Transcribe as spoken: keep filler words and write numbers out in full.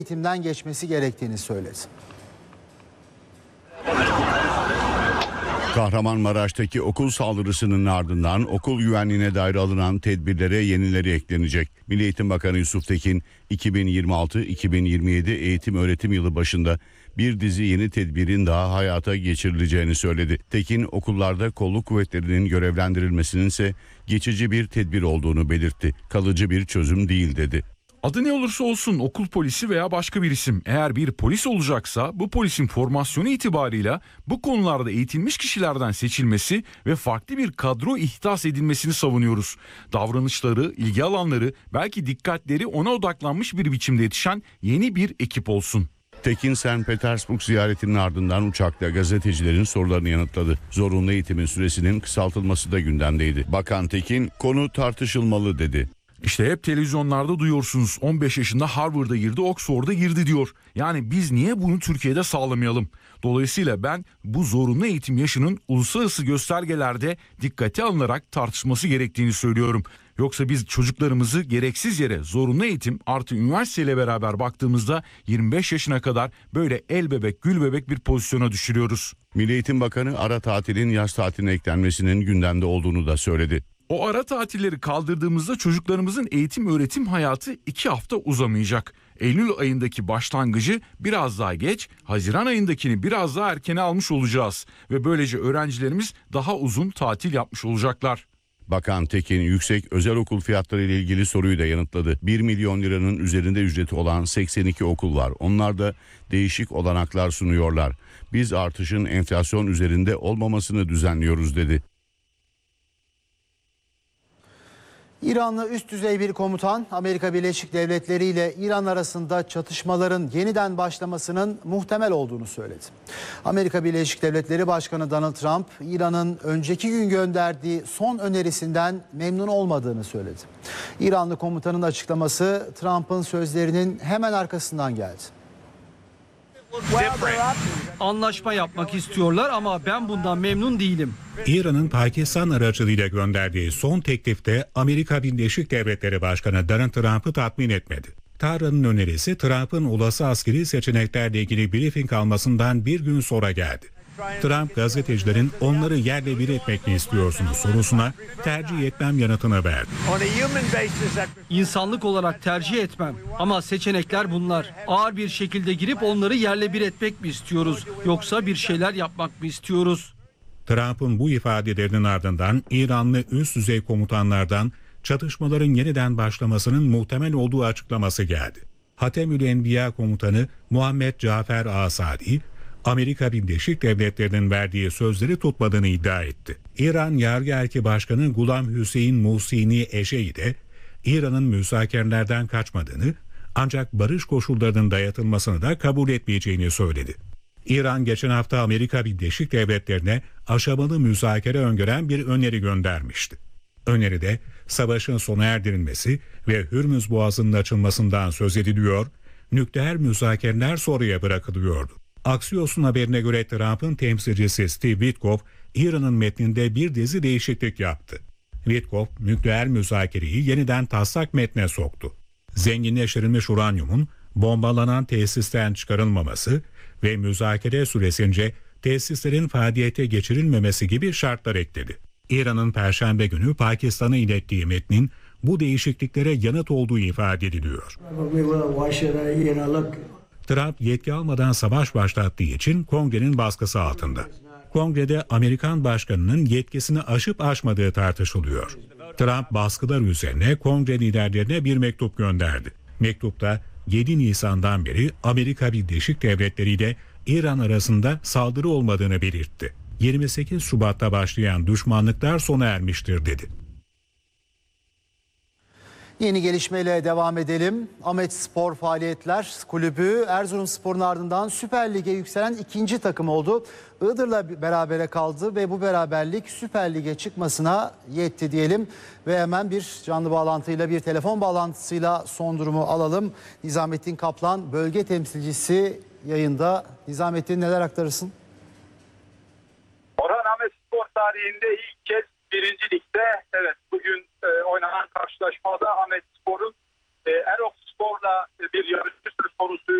eğitimden geçmesi gerektiğini söyledi. Kahramanmaraş'taki okul saldırısının ardından okul güvenliğine dair alınan tedbirlere yenileri eklenecek. Milli Eğitim Bakanı Yusuf Tekin, iki bin yirmi altı iki bin yirmi yedi eğitim öğretim yılı başında bir dizi yeni tedbirin daha hayata geçirileceğini söyledi. Tekin, okullarda kolluk kuvvetlerinin görevlendirilmesinin ise geçici bir tedbir olduğunu belirtti. Kalıcı bir çözüm değil dedi. Adı ne olursa olsun okul polisi veya başka bir isim, eğer bir polis olacaksa bu polisin formasyonu itibarıyla bu konularda eğitilmiş kişilerden seçilmesi ve farklı bir kadro ihdas edilmesini savunuyoruz. Davranışları, ilgi alanları, belki dikkatleri ona odaklanmış bir biçimde yetişen yeni bir ekip olsun. Tekin, Sankt Petersburg ziyaretinin ardından uçakta gazetecilerin sorularını yanıtladı. Zorunlu eğitimin süresinin kısaltılması da gündemdeydi. Bakan Tekin, konu tartışılmalı dedi. İşte hep televizyonlarda duyuyorsunuz, on beş yaşında Harvard'a girdi, Oxford'a girdi diyor. Yani biz niye bunu Türkiye'de sağlamayalım? Dolayısıyla ben bu zorunlu eğitim yaşının uluslararası göstergelerde dikkate alınarak tartışması gerektiğini söylüyorum. Yoksa biz çocuklarımızı gereksiz yere zorunlu eğitim artı üniversiteyle beraber baktığımızda yirmi beş yaşına kadar böyle el bebek gül bebek bir pozisyona düşürüyoruz. Milli Eğitim Bakanı ara tatilin yaz tatiline eklenmesinin gündemde olduğunu da söyledi. O ara tatilleri kaldırdığımızda çocuklarımızın eğitim öğretim hayatı iki hafta uzamayacak. Eylül ayındaki başlangıcı biraz daha geç, Haziran ayındakini biraz daha erkene almış olacağız. Ve böylece öğrencilerimiz daha uzun tatil yapmış olacaklar. Bakan Tekin, yüksek özel okul fiyatları ile ilgili soruyu da yanıtladı. bir milyon liranın üzerinde ücreti olan seksen iki okul var. Onlar da değişik olanaklar sunuyorlar. Biz artışın enflasyon üzerinde olmamasını düzenliyoruz dedi. İranlı üst düzey bir komutan, Amerika Birleşik Devletleri ile İran arasında çatışmaların yeniden başlamasının muhtemel olduğunu söyledi. Amerika Birleşik Devletleri Başkanı Donald Trump, İran'ın önceki gün gönderdiği son önerisinden memnun olmadığını söyledi. İranlı komutanın açıklaması Trump'ın sözlerinin hemen arkasından geldi. Anlaşma yapmak istiyorlar ama ben bundan memnun değilim. İran'ın Pakistan aracılığıyla gönderdiği son teklifte Amerika Birleşik Devletleri Başkanı Donald Trump'ı tatmin etmedi. Tahran'ın önerisi Trump'ın olası askeri seçeneklerle ilgili briefing almasından bir gün sonra geldi. Trump, gazetecilerin onları yerle bir etmek mi istiyorsunuz sorusuna tercih etmem yanıtını verdi. İnsanlık olarak tercih etmem ama seçenekler bunlar. Ağır bir şekilde girip onları yerle bir etmek mi istiyoruz yoksa bir şeyler yapmak mı istiyoruz? Trump'ın bu ifadelerinin ardından İranlı üst düzey komutanlardan çatışmaların yeniden başlamasının muhtemel olduğu açıklaması geldi. Hatemül Enbiya komutanı Muhammed Cafer Asadi, Amerika Birleşik Devletleri'nin verdiği sözleri tutmadığını iddia etti. İran Yargı Erki Başkanı Gulam Hüseyin Musini Eşeği de İran'ın müzakerelerden kaçmadığını ancak barış koşullarının dayatılmasını da kabul etmeyeceğini söyledi. İran geçen hafta Amerika Birleşik Devletleri'ne aşamalı müzakere öngören bir öneri göndermişti. Öneride savaşın sona erdirilmesi ve Hürmüz Boğazı'nın açılmasından söz ediliyor, nükleer müzakereler sonraya bırakılıyordu. Axios'un haberine göre Trump'ın temsilcisi Steve Witkoff, İran'ın metninde bir dizi değişiklik yaptı. Witkoff, nükleer müzakereyi yeniden taslak metne soktu. Zenginleştirilmiş uranyumun bombalanan tesisten çıkarılmaması ve müzakere süresince tesislerin faaliyete geçirilmemesi gibi şartlar ekledi. İran'ın Perşembe günü Pakistan'a ilettiği metnin bu değişikliklere yanıt olduğu ifade ediliyor. Trump yetki almadan savaş başlattığı için Kongre'nin baskısı altında. Kongrede Amerikan başkanının yetkisini aşıp aşmadığı tartışılıyor. Trump baskılar üzerine Kongre liderlerine bir mektup gönderdi. Mektupta yedi Nisan'dan beri Amerika Birleşik Devletleri ile İran arasında saldırı olmadığını belirtti. yirmi sekiz Şubat'ta başlayan düşmanlıklar sona ermiştir dedi. Yeni gelişmeyle devam edelim. Ahmet Spor Faaliyetler Kulübü Erzurumspor'un ardından Süper Lig'e yükselen ikinci takım oldu. Iğdır'la berabere kaldı ve bu beraberlik Süper Lig'e çıkmasına yetti diyelim. Ve hemen bir canlı bağlantıyla, bir telefon bağlantısıyla son durumu alalım. Nizamettin Kaplan, bölge temsilcisi yayında. Nizamettin, neler aktarırsın? Orhan, Ahmet Spor tarihinde ilk kez birinci ligde, evet, bugün e, oynanan karşılaşmada Ahmet Spor'un e, Erok Spor'la bir yarışı söz konusu